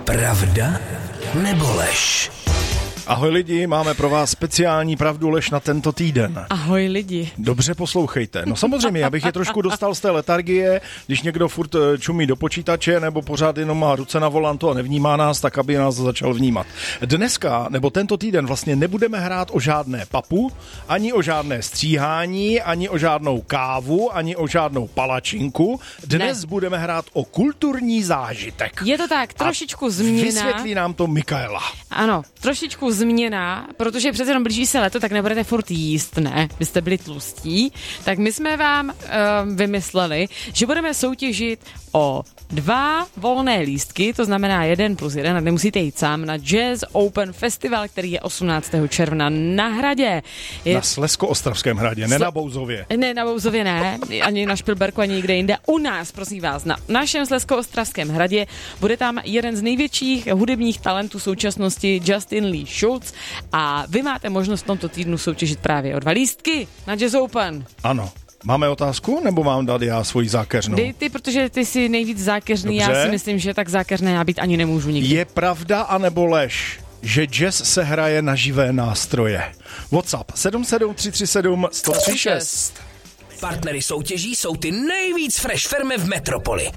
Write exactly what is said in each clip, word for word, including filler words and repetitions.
Pravda nebo lež? Ahoj lidi, máme pro vás speciální pravdu lež na tento týden. Ahoj lidi. Dobře poslouchejte. No samozřejmě, abych je trošku dostal z té letargie, když někdo furt čumí do počítače nebo pořád jenom má ruce na volantu a nevnímá nás, tak aby nás začal vnímat. Dneska, nebo tento týden vlastně nebudeme hrát o žádné papu, ani o žádné stříhání, ani o žádnou kávu, ani o žádnou palačinku. Dnes ne. budeme hrát o kulturní zážitek. Je to tak, trošičku změna. Vysvětlí nám to Mikaela. Ano, trošičku změna, protože přece jenom blíží se léto, tak nebudete furt jíst, ne? Vy jste byli tlustí. Tak my jsme vám uh, vymysleli, že budeme soutěžit o dva volné lístky, to znamená jeden plus jeden, a nemusíte jít sám, na Jazz Open Festival, který je osmnáctého června na Hradě. Je... Na Slezsko-Ostravském hradě, ne na Bouzově. Ne, na Bouzově ne, ani na Špilberku, ani nikde jinde. U nás, prosím vás, na našem Slezsko-Ostravském hradě bude tam jeden z největších hudebních talentů současnosti, Justin Lee Schulz, a vy máte možnost v tomto týdnu soutěžit právě o dva lístky na Jazz Open. Ano. Máme otázku, nebo mám dát já svoji zákeřnou? Dej ty, protože ty jsi nejvíc zákeřný. Dobře. Já si myslím, že tak zákeřné já být ani nemůžu nikdy. Je pravda anebo lež, že jazz se hraje na živé nástroje? WhatsApp sedm sedm tři tři sedm jedna nula tři šest. Partnery soutěží jsou ty nejvíc fresh firmy v metropoli.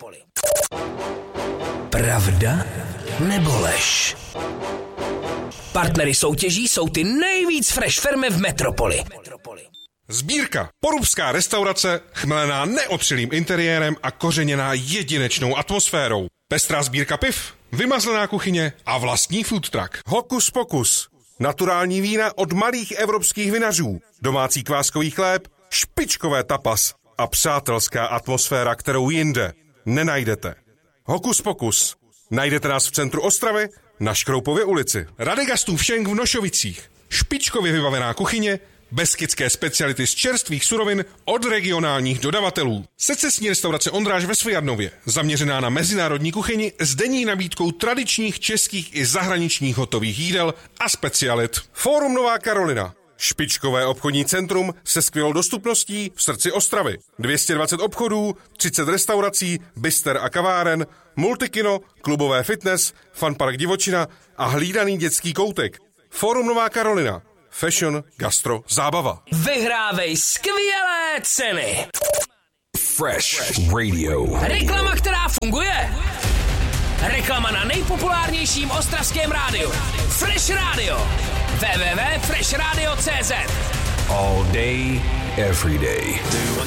Pravda nebo lež? Partnery soutěží jsou ty nejvíc fresh firmy v metropoli. Sbírka. Porubská restaurace, chmelená neotřelým interiérem a kořeněná jedinečnou atmosférou. Pestrá sbírka piv, vymazlená kuchyně a vlastní food truck. Hokus pokus. Naturální vína od malých evropských vinařů. Domácí kváskový chléb, špičkové tapas a přátelská atmosféra, kterou jinde nenajdete. Hokus pokus. Najdete nás v centru Ostravy na Škroupově ulici. Radegastův šenk v Nošovicích. Špičkově vybavená kuchyně, beskydské speciality z čerstvých surovin od regionálních dodavatelů. Secesní restaurace Ondráž ve Svojadnově, zaměřená na mezinárodní kuchyni s denní nabídkou tradičních českých i zahraničních hotových jídel a specialit. Fórum Nová Karolina. Špičkové obchodní centrum se skvělou dostupností v srdci Ostravy. dvě stě dvacet obchodů, třicet restaurací, bister a kaváren, multikino, klubové fitness, funpark divočina a hlídaný dětský koutek. Fórum Nová Karolina. Fashion, gastro, zábava. Vyhrávej skvělé ceny. Fresh Radio. Reklama, která funguje. Reklama na nejpopulárnějším ostravském rádiu. Fresh Radio. w w w tečka fresh radio tečka c z. All day, every day.